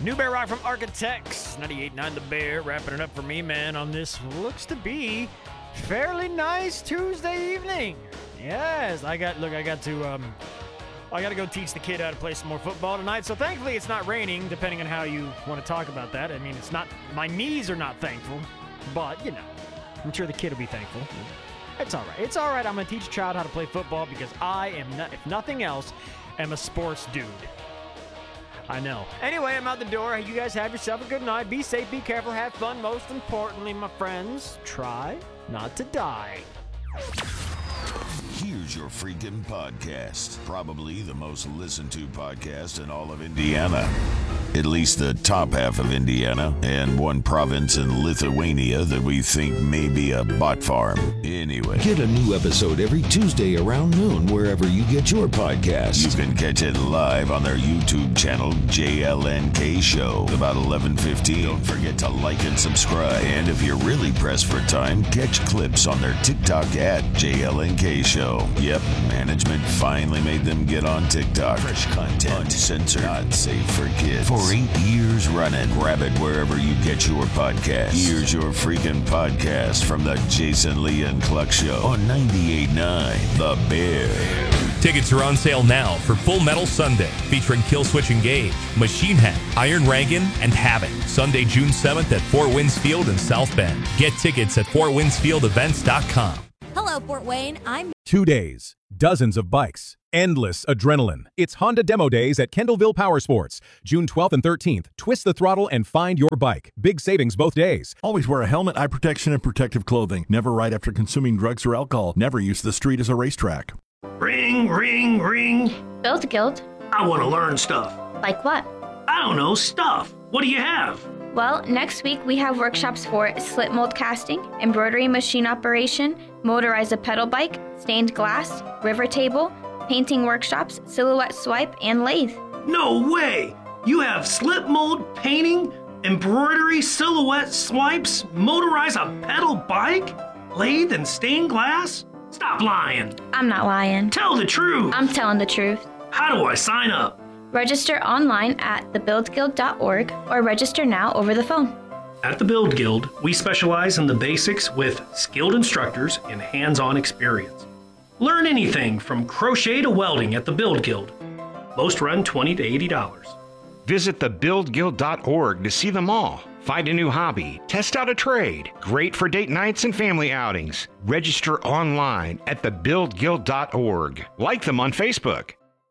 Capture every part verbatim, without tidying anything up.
New Bear Rock from Architects, ninety-eight point nine The Bear, wrapping it up for me, man, on this looks to be fairly nice Tuesday evening. Yes, I got, look, I got to, um, I got to go teach the kid how to play some more football tonight, so thankfully it's not raining, depending on how you want to talk about that. I mean, it's not, my knees are not thankful, but, you know, I'm sure the kid will be thankful. It's all right. It's all right. I'm going to teach a child how to play football because I am, not, if nothing else, am a sports dude. I know. Anyway, I'm out the door. You guys have yourself a good night. Be safe, be careful, have fun. Most importantly, my friends, try not to die. Here's your freaking podcast. Probably the most listened to podcast in all of Indiana. At least the top half of Indiana, and one province in Lithuania that we think may be a bot farm. Anyway. Get a new episode every Tuesday around noon wherever you get your podcasts. You can catch it live on their YouTube channel, J L N K Show, about eleven fifteen. Don't forget to like and subscribe. And if you're really pressed for time, catch clips on their TikTok at J L N K Show. Yep, management finally made them get on TikTok. Fresh content, uncensored, not safe for kids. For eight years running, grab it wherever you get your podcast. Here's your freaking podcast from the Jason Lee and Cluck Show on ninety-eight point nine The Bear. Tickets are on sale now for Full Metal Sunday, featuring Killswitch Engage, Machine Head, Iron Reagan, and Havoc. Sunday, June seventh at Fort Winds Field in South Bend. Get tickets at fort winds field events dot com. Hello, Fort Wayne. I'm Two days, dozens of bikes, endless adrenaline. It's Honda Demo Days at Kendallville Power Sports. June twelfth and thirteenth. Twist the throttle and find your bike. Big savings both days. Always wear a helmet, eye protection, and protective clothing. Never ride after consuming drugs or alcohol. Never use the street as a racetrack. Ring, ring, ring. Build Guild. I want to learn stuff. Like what? I don't know, stuff. What do you have? Well, next week we have workshops for slip mold casting, embroidery machine operation, motorize a pedal bike, stained glass, river table, painting workshops, silhouette swipe, and lathe. No way! You have slip mold, painting, embroidery, silhouette swipes, motorize a pedal bike, lathe, and stained glass? Stop lying. I'm not lying. Tell the truth. I'm telling the truth. How do I sign up? Register online at the build guild dot org or register now over the phone. At the Build Guild, we specialize in the basics with skilled instructors and hands-on experience. Learn anything from crochet to welding at the Build Guild. Most run twenty to eighty dollars. Visit the build guild dot org to see them all. Find a new hobby, test out a trade. Great for date nights and family outings. Register online at the build guild dot org. Like them on Facebook.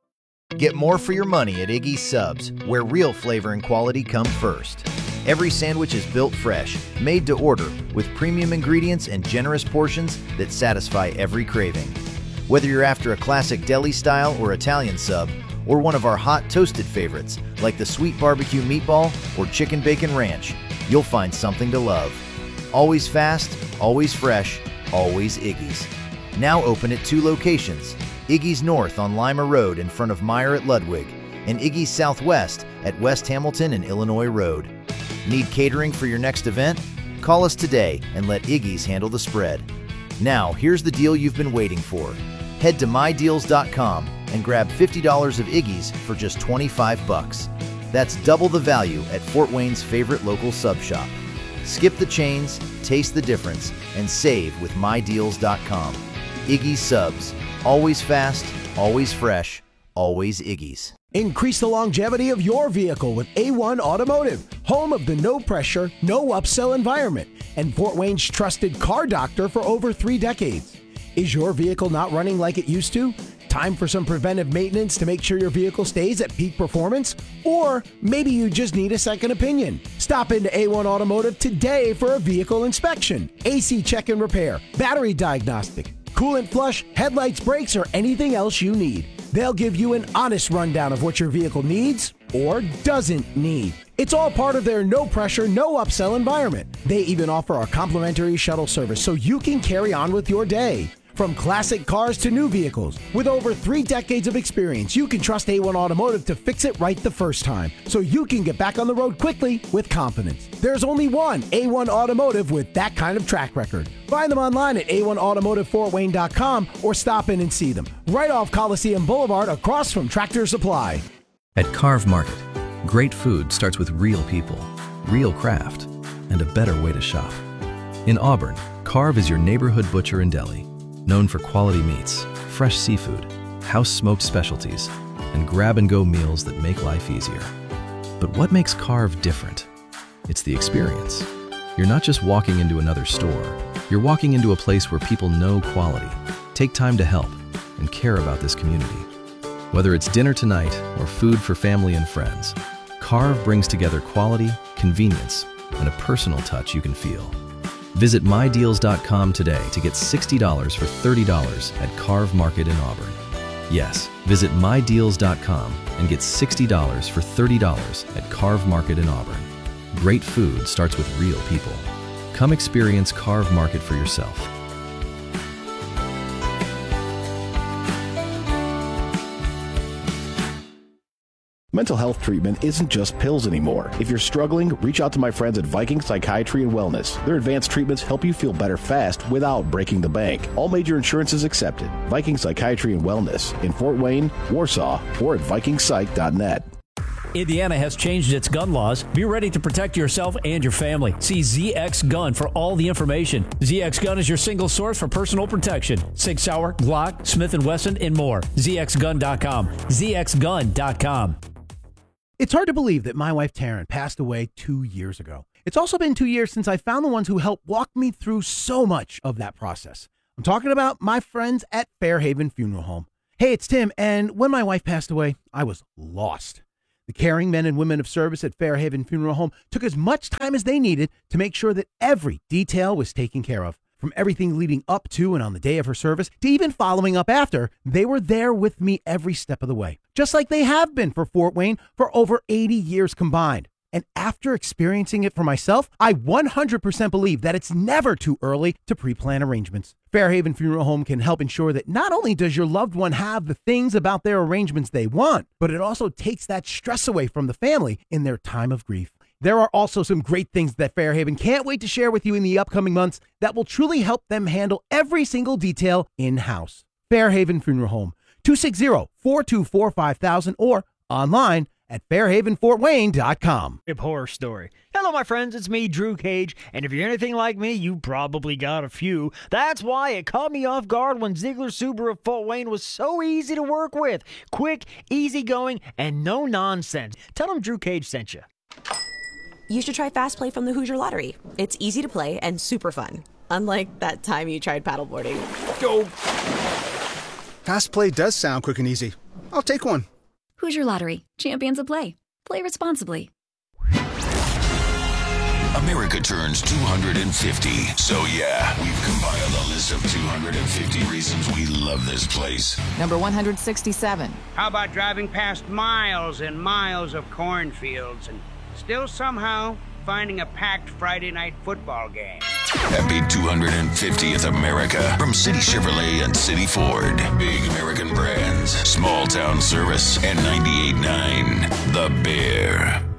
Get more for your money at Iggy's Subs, where real flavor and quality come first. Every sandwich is built fresh, made to order, with premium ingredients and generous portions that satisfy every craving. Whether you're after a classic deli style or Italian sub, or one of our hot toasted favorites like the sweet barbecue meatball or chicken bacon ranch, you'll find something to love. Always fast, always fresh, always Iggy's. Now open at two locations. Iggy's North on Lima Road in front of Meyer at Ludwig, and Iggy's Southwest at West Hamilton and Illinois Road. Need catering for your next event? Call us today and let Iggy's handle the spread. Now, here's the deal you've been waiting for. Head to my deals dot com and grab fifty dollars of Iggy's for just twenty-five bucks. That's double the value at Fort Wayne's favorite local sub shop. Skip the chains, taste the difference, and save with my deals dot com. Iggy's Subs. Always fast, always fresh, always Iggy's. Increase the longevity of your vehicle with A one Automotive, home of the no-pressure, no-upsell environment, and Fort Wayne's trusted car doctor for over three decades. Is your vehicle not running like it used to? Time for some preventive maintenance to make sure your vehicle stays at peak performance? Or maybe you just need a second opinion. Stop into A one Automotive today for a vehicle inspection, A C check and repair, battery diagnostic, coolant flush, headlights, brakes, or anything else you need. They'll give you an honest rundown of what your vehicle needs or doesn't need. It's all part of their no-pressure, no-upsell environment. They even offer a complimentary shuttle service so you can carry on with your day. From classic cars to new vehicles, with over three decades of experience, you can trust A one Automotive to fix it right the first time, so you can get back on the road quickly with confidence. There's only one A one Automotive with that kind of track record. Find them online at A one automotive fort wayne dot com or stop in and see them right off Coliseum Boulevard across from Tractor Supply. At Carve Market, Great food starts with real people, real craft, and a better way to shop. In Auburn, Carve is your neighborhood butcher and deli, known for quality meats, fresh seafood, house-smoked specialties, and grab-and-go meals that make life easier. But what makes Carve different? It's the experience. You're not just walking into another store. You're walking into a place where people know quality, take time to help, and care about this community. Whether it's dinner tonight or food for family and friends, Carve brings together quality, convenience, and a personal touch you can feel. Visit my deals dot com today to get sixty dollars for thirty dollars at Carve Market in Auburn. Yes, visit my deals dot com and get sixty dollars for thirty dollars at Carve Market in Auburn. Great food starts with real people. Come experience Carve Market for yourself. Mental health treatment isn't just pills anymore. If you're struggling, reach out to my friends at Viking Psychiatry and Wellness. Their advanced treatments help you feel better fast without breaking the bank. All major insurances accepted. Viking Psychiatry and Wellness in Fort Wayne, Warsaw, or at viking psych dot net. Indiana has changed its gun laws. Be ready to protect yourself and your family. See Z X Gun for all the information. Z X Gun is your single source for personal protection. Sig Sauer, Glock, Smith and Wesson, and more. Z X gun dot com. Z X gun dot com. It's hard to believe that my wife Taryn passed away two years ago. It's also been two years since I found the ones who helped walk me through so much of that process. I'm talking about my friends at Fairhaven Funeral Home. Hey, it's Tim, and when my wife passed away, I was lost. The caring men and women of service at Fairhaven Funeral Home took as much time as they needed to make sure that every detail was taken care of. From everything leading up to and on the day of her service to even following up after, they were there with me every step of the way, just like they have been for Fort Wayne for over eighty years combined. And after experiencing it for myself, I one hundred percent believe that it's never too early to pre-plan arrangements. Fairhaven Funeral Home can help ensure that not only does your loved one have the things about their arrangements they want, but it also takes that stress away from the family in their time of grief. There are also some great things that Fairhaven can't wait to share with you in the upcoming months that will truly help them handle every single detail in-house. Fairhaven Funeral Home, two six zero, four two four, five thousand or online at fairhaven fort wayne dot com. Horror story. Hello, my friends. It's me, Drew Cage. And if you're anything like me, you probably got a few. That's why it caught me off guard when Ziegler Subaru of Fort Wayne was so easy to work with. Quick, easygoing, and no nonsense. Tell them Drew Cage sent you. You should try Fast Play from the Hoosier Lottery. It's easy to play and super fun. Unlike that time you tried paddleboarding. Go! Fast Play does sound quick and easy. I'll take one. Hoosier Lottery. Champions of play. Play responsibly. America turns two hundred fifty. So yeah, we've compiled a list of two hundred fifty reasons we love this place. Number one hundred sixty-seven. How about driving past miles and miles of cornfields and still somehow finding a packed Friday night football game? Happy two hundred fiftieth America from City Chevrolet and City Ford. Big American brands, small town service, and ninety-eight point nine The Bear.